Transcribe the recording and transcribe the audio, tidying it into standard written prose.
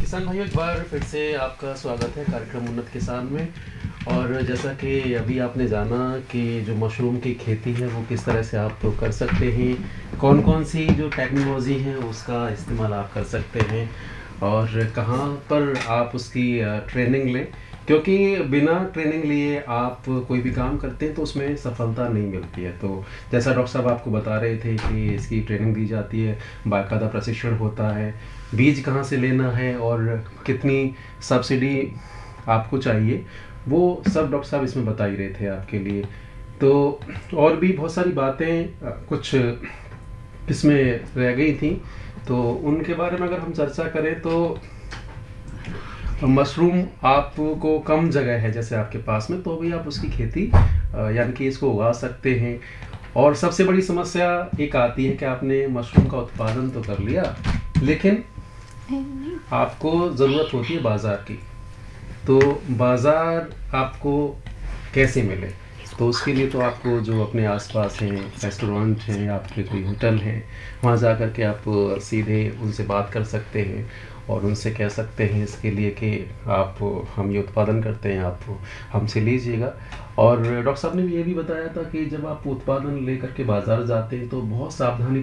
किसान भाइयों, एक बार फिर से आपका स्वागत है कार्यक्रम उन्नत किसान में। और जैसा कि अभी आपने जाना कि जो मशरूम की खेती है वो किस तरह से आप तो कर सकते हैं, कौन कौन सी जो टेक्नोलॉजी है उसका इस्तेमाल आप कर सकते हैं और कहाँ पर आप उसकी ट्रेनिंग लें, क्योंकि बिना ट्रेनिंग लिए आप कोई भी काम करते हैं तो उसमें सफलता नहीं मिलती है। तो जैसा डॉक्टर साहब आपको बता रहे थे कि इसकी ट्रेनिंग दी जाती है, बाकायदा प्रशिक्षण होता है, बीज कहाँ से लेना है और कितनी सब्सिडी आपको चाहिए, वो सब डॉक्टर साहब इसमें बता ही रहे थे आपके लिए। तो और भी बहुत सारी बातें कुछ इसमें रह गई थी, तो उनके बारे में अगर हम चर्चा करें तो मशरूम आपको कम जगह है जैसे आपके पास में, तो भी आप उसकी खेती यानी कि इसको उगा सकते हैं। और सबसे बड़ी समस्या एक आती है कि आपने मशरूम का उत्पादन तो कर लिया, लेकिन आपको ज़रूरत होती है बाज़ार की। तो बाज़ार आपको कैसे मिले, तो उसके लिए तो आपको जो अपने आसपास हैं रेस्टोरेंट हैं, आपके कोई होटल हैं, वहाँ जा कर के आप सीधे उनसे बात कर सकते हैं और उनसे कह सकते हैं इसके लिए कि आप हम ये उत्पादन करते हैं, आप हमसे लीजिएगा। और डॉक्टर साहब ने ये भी बताया था कि जब आप उत्पादन लेकर के बाज़ार जाते हैं तो बहुत सावधानी